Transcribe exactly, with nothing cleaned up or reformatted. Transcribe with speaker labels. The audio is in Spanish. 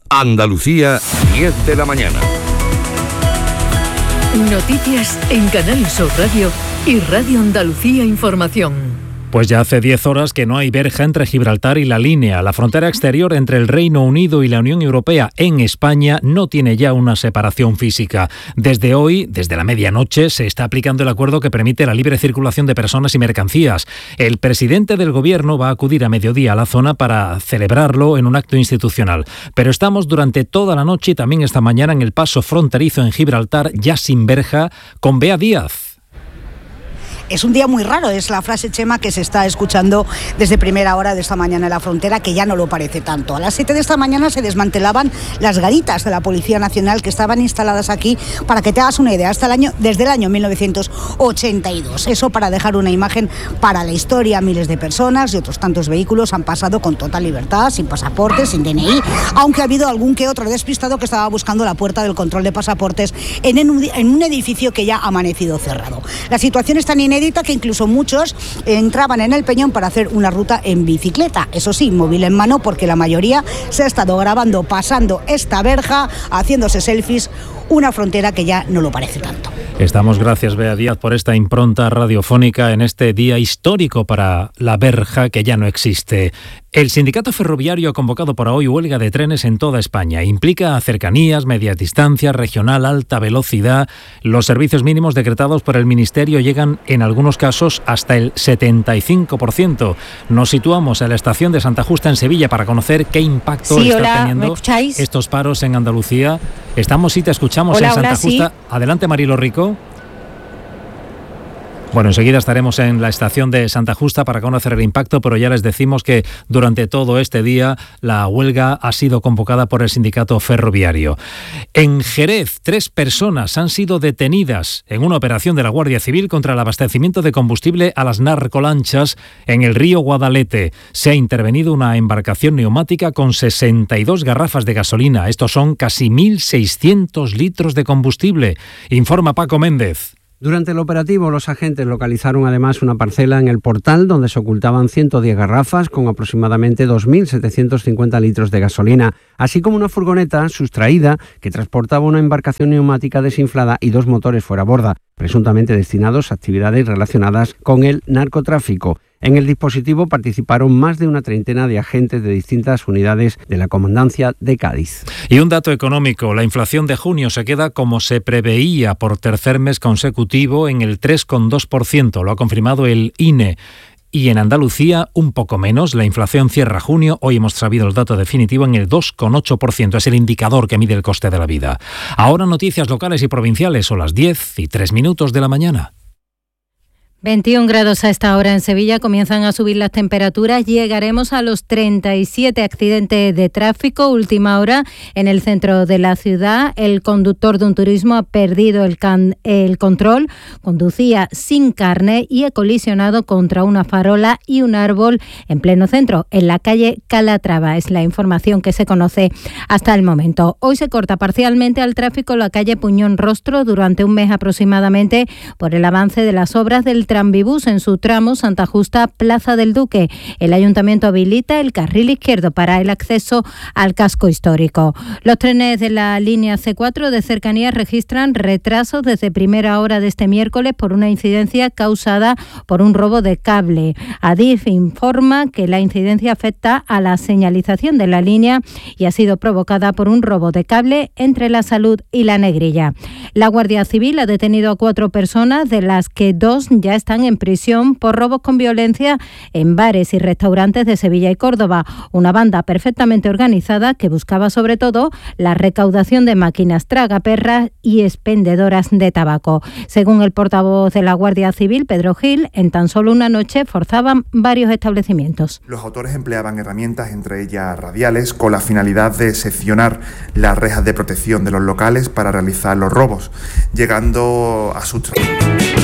Speaker 1: Andalucía, diez de la mañana.
Speaker 2: Noticias en Canal Sur Radio y Radio Andalucía Información.
Speaker 3: Pues ya hace diez horas que no hay verja entre Gibraltar y la línea. La frontera exterior entre el Reino Unido y la Unión Europea en España no tiene ya una separación física. Desde hoy, desde la medianoche, se está aplicando el acuerdo que permite la libre circulación de personas y mercancías. El presidente del Gobierno va a acudir a mediodía a la zona para celebrarlo en un acto institucional. Pero estamos durante toda la noche y también esta mañana en el paso fronterizo en Gibraltar, ya sin verja, con Bea Díaz.
Speaker 4: Es un día muy raro, es la frase, Chema, que se está escuchando desde primera hora de esta mañana en la frontera, que ya no lo parece tanto. A las siete de esta mañana se desmantelaban las garitas de la Policía Nacional que estaban instaladas aquí, para que te hagas una idea, hasta el año, desde el año mil novecientos ochenta y dos. Eso para dejar una imagen para la historia. Miles de personas y otros tantos vehículos han pasado con total libertad, sin pasaportes, sin D N I, aunque ha habido algún que otro despistado que estaba buscando la puerta del control de pasaportes en un, en un edificio que ya ha amanecido cerrado. La situación es tan inédita que incluso muchos entraban en el Peñón para hacer una ruta en bicicleta, eso sí, móvil en mano, porque la mayoría se ha estado grabando pasando esta verja, haciéndose selfies, una frontera que ya no lo parece tanto.
Speaker 3: Estamos, gracias Bea Díaz, por esta impronta radiofónica en este día histórico para la verja que ya no existe. El sindicato ferroviario ha convocado para hoy huelga de trenes en toda España. Implica cercanías, media distancia, regional, alta velocidad. Los servicios mínimos decretados por el Ministerio llegan en algunos casos hasta el setenta y cinco por ciento. Nos situamos en la estación de Santa Justa en Sevilla para conocer qué impacto
Speaker 5: sí,
Speaker 3: está
Speaker 5: hola,
Speaker 3: teniendo estos paros en Andalucía. Estamos, sí, te escuchamos
Speaker 5: hola,
Speaker 3: en Santa
Speaker 5: hola,
Speaker 3: Justa.
Speaker 5: Sí.
Speaker 3: Adelante, Marilo Rico. Bueno, enseguida estaremos en la estación de Santa Justa para conocer el impacto, pero ya les decimos que durante todo este día la huelga ha sido convocada por el sindicato ferroviario. En Jerez, tres personas han sido detenidas en una operación de la Guardia Civil contra el abastecimiento de combustible a las narcolanchas en el río Guadalete. Se ha intervenido una embarcación neumática con sesenta y dos garrafas de gasolina. Estos son casi mil seiscientos litros de combustible. Informa Paco Méndez.
Speaker 6: Durante el operativo, los agentes localizaron además una parcela en el Portal donde se ocultaban ciento diez garrafas con aproximadamente dos mil setecientos cincuenta litros de gasolina, así como una furgoneta sustraída que transportaba una embarcación neumática desinflada y dos motores fuera borda, presuntamente destinados a actividades relacionadas con el narcotráfico. En el dispositivo participaron más de una treintena de agentes de distintas unidades de la Comandancia de Cádiz.
Speaker 3: Y un dato económico, la inflación de junio se queda como se preveía por tercer mes consecutivo en el tres coma dos por ciento, lo ha confirmado el I N E. Y en Andalucía, un poco menos, la inflación cierra junio, hoy hemos sabido el dato definitivo, en el dos coma ocho por ciento, es el indicador que mide el coste de la vida. Ahora noticias locales y provinciales, son las diez y tres minutos de la mañana.
Speaker 5: veintiún grados a esta hora en Sevilla, comienzan a subir las temperaturas, llegaremos a los treinta y siete accidentes de tráfico, última hora en el centro de la ciudad. El conductor de un turismo ha perdido el, can, el control, conducía sin carnet y ha colisionado contra una farola y un árbol en pleno centro, en la calle Calatrava. Es la información que se conoce hasta el momento. Hoy se corta parcialmente al tráfico la calle Puñón Rostro durante un mes aproximadamente por el avance de las obras del Tranvibús en su tramo Santa Justa Plaza del Duque. El ayuntamiento habilita el carril izquierdo para el acceso al casco histórico. Los trenes de la línea C cuatro de cercanías registran retrasos desde primera hora de este miércoles por una incidencia causada por un robo de cable. Adif informa que la incidencia afecta a la señalización de la línea y ha sido provocada por un robo de cable entre La Salud y La Negrilla. La Guardia Civil ha detenido a cuatro personas, de las que dos ya están en prisión por robos con violencia en bares y restaurantes de Sevilla y Córdoba. Una banda perfectamente organizada que buscaba sobre todo la recaudación de máquinas tragaperras y expendedoras de tabaco. Según el portavoz de la Guardia Civil, Pedro Gil, en tan solo una noche forzaban varios establecimientos.
Speaker 7: Los autores empleaban herramientas, entre ellas radiales, con la finalidad de seccionar las rejas de protección de los locales para realizar los robos, llegando a sustraer